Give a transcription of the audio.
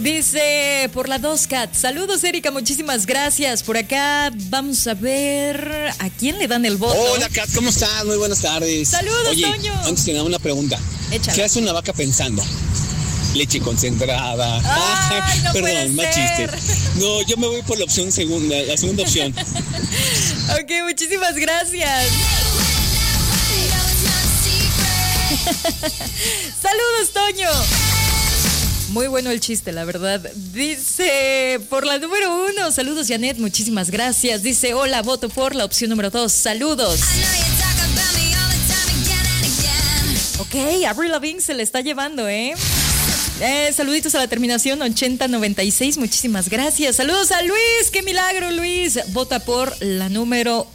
Dice por la 2Cat. Saludos, Erika, muchísimas gracias. Por acá vamos a ver a quién le dan el voto. Hola, Kat, ¿cómo estás? Muy buenas tardes. Saludos, Oye, Toño. antes que nada, una pregunta. Échala. ¿Qué hace una vaca pensando? Leche concentrada. Ay, no puede Perdón, más ser. chiste. No, yo me voy por la opción segunda, la segunda opción. Ok, muchísimas gracias. Saludos, Toño. Muy bueno el chiste, la verdad. Dice, por la número 1, saludos, Janet, muchísimas gracias. Dice, hola, voto por la opción número 2, saludos. Ok, Avril Lavigne se le está llevando, saluditos a la terminación 8096, muchísimas gracias. Saludos a Luis, qué milagro, Luis. Vota por la número